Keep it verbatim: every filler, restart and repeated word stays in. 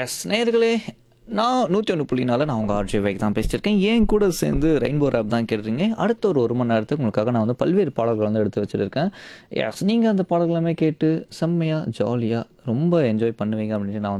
S நேயர்களே, நான் நூற்றி ஒன்று புள்ளி நாலு நான் உங்க ஆர்ஜே வைக் தான் பேசிட்டு இருக்கேன். என் கூட சேர்ந்து ரெயின்போ ரேப் தான் கேட்டுருக்கீங்க. அடுத்த ஒரு 1 மணி நேரத்துக்கு உங்களுக்காக நான் வந்து பல்வேறு பாடல்கள் வந்து எடுத்து வச்சிருக்கேன். எஸ் நீங்க அந்த பாடல்கள் எல்லாமே கேட்டு செம்மையா, ஜாலியா ரொம்ப என்ஜாய் பண்ணுவீங்க அப்படின்னு நான் வந்து